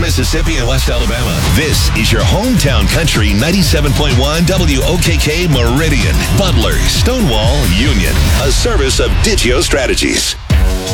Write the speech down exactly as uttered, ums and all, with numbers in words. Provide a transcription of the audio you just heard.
Mississippi, and West Alabama. This is your hometown country ninety-seven point one W O K K Meridian, Butler, Stonewall, Union. A service of Digio Strategies.